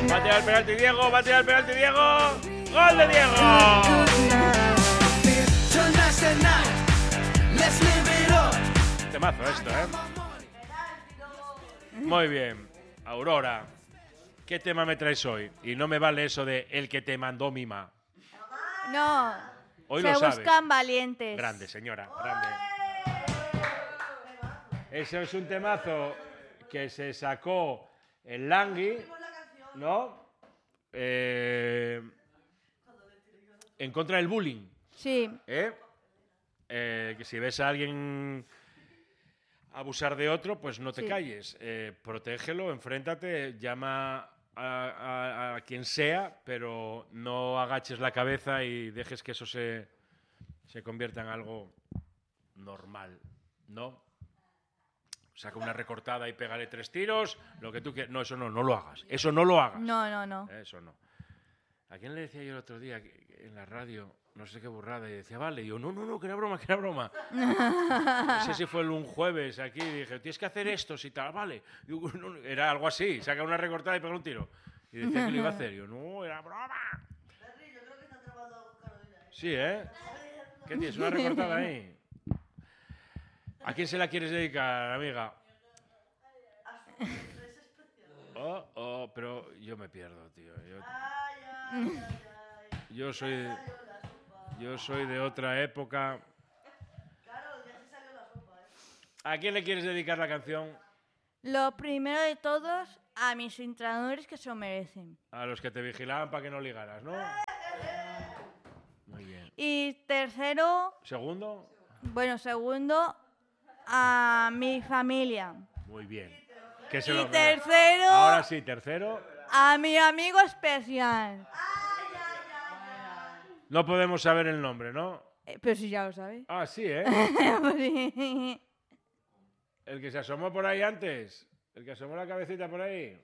Va a tirar el penalti Diego, va a tirar el penalti Diego. ¡Gol de Diego! Temazo esto, ¿eh? Muy bien. Aurora, ¿qué tema me traes hoy? Y no me vale eso de el que te mandó Mima. No. Hoy se lo sabes. buscan valientes. Grande, señora, grande. Ese es un temazo que se sacó el Langui, ¿no? En contra del bullying. Sí. Que si ves a alguien abusar de otro, pues no te calles. Protégelo, enfréntate, llama a quien sea, pero no agaches la cabeza y dejes que eso se convierta en algo normal, ¿no? Saca una recortada y pégale 3 tiros, lo que tú quieras. No, eso no lo hagas. Eso no lo hagas. No. Eso no. ¿A quién le decía yo el otro día en la radio? No sé qué burrada. Y decía, vale. Y yo, no, que era broma. No sé si fue un jueves aquí. Y dije, tienes que hacer esto, si tal, vale. Y yo, no, era algo así. Saca una recortada y pega un tiro. Y decía que lo iba a hacer. Y yo, no, era broma. Yo creo que está trabajando con Carolina. Sí, ¿eh? ¿Qué tienes? ¿Una recortada ahí? ¿A quién se la quieres dedicar, amiga? Pero yo me pierdo, tío. Yo soy de otra época. Claro, ya se salió la sopa, ¿A quién le quieres dedicar la canción? Lo primero de todos, a mis entrenadores que se lo merecen. A los que te vigilaban para que no ligaras, ¿no? Muy bien. Y tercero, ¿Segundo? segundo, a mi familia. Muy bien. Y tercero, Ahora sí, tercero. a mi amigo especial. No podemos saber el nombre, ¿no? Pero si ya lo sabes. Ah, sí, ¿eh? Pues sí. El que se asomó por ahí antes. El que asomó la cabecita por ahí.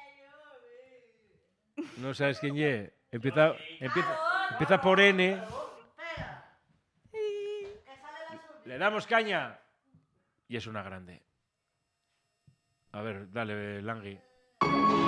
No sabes quién es. Empieza por N. Le damos caña. Y es una grande. A ver, dale, Langui.